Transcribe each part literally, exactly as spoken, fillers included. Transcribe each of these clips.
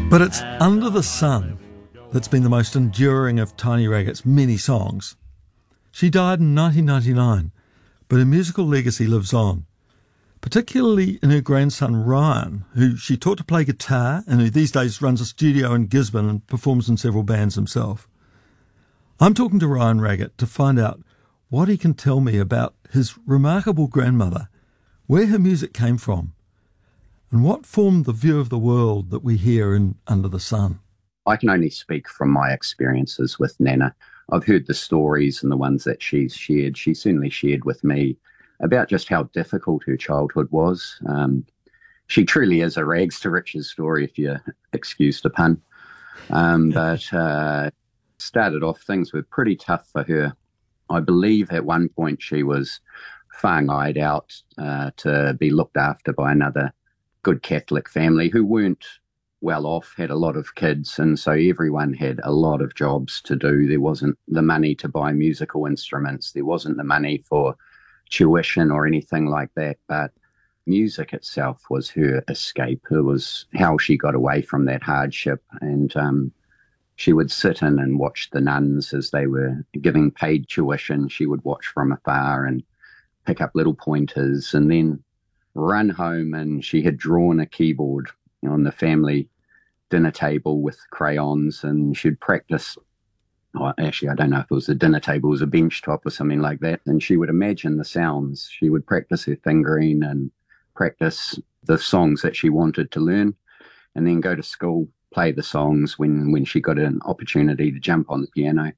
But it's Under the Sun that's been the most enduring of Tiny Raggett's many songs. She died in nineteen ninety-nine, but her musical legacy lives on, particularly in her grandson Ryan, who she taught to play guitar and who these days runs a studio in Gisborne and performs in several bands himself. I'm talking to Ryan Raggett to find out what he can tell me about his remarkable grandmother, where her music came from, and what formed the view of the world that we hear in Under the Sun. I can only speak from my experiences with Nana. I've heard the stories and the ones that she's shared. She certainly shared with me about just how difficult her childhood was. Um, she truly is a rags to riches story, if you excuse the pun. Um, but uh, started off, things were pretty tough for her. I believe at one point she was whāngai out uh, to be looked after by another good Catholic family who weren't well off, had a lot of kids, and so everyone had a lot of jobs to do. There wasn't the money to buy musical instruments. There wasn't the money for tuition or anything like that, but music itself was her escape. It was how she got away from that hardship, and um, she would sit in and watch the nuns as they were giving paid tuition. She would watch from afar and pick up little pointers, and then run home, and she had drawn a keyboard on the family dinner table with crayons, and she'd practice. Oh, actually, I don't know if it was a dinner table, it was a bench top or something like that, and she would imagine the sounds. She would practice her fingering and practice the songs that she wanted to learn, and then go to school, play the songs when, when she got an opportunity to jump on the piano.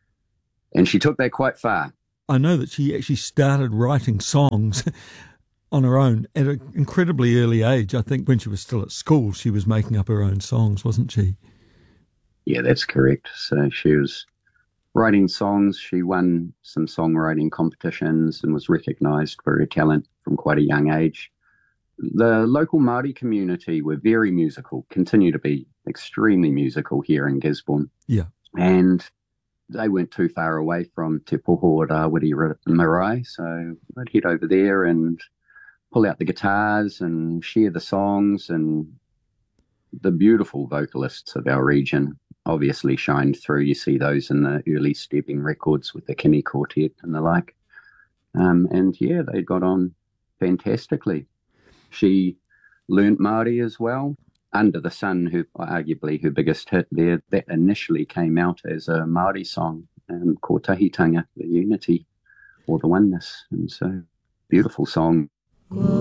And she took that quite far. I know that she actually started writing songs on her own at an incredibly early age. I think when she was still at school, she was making up her own songs, wasn't she? Yeah, that's correct. So she was writing songs. She won some songwriting competitions and was recognised for her talent from quite a young age. The local Māori community were very musical, continue to be extremely musical here in Gisborne. Yeah. And they weren't too far away from Te Poho o Rawiri Marae, so I'd head over there and pull out the guitars and share the songs, and the beautiful vocalists of our region obviously shined through. You see those in the early stepping records with the Kinney Quartet and the like. Um, and yeah, they got on fantastically. She learnt Māori as well. Under the Sun, who arguably her biggest hit there, that initially came out as a Māori song, um, Ko Tahitanga, the unity or the oneness. And so, beautiful song.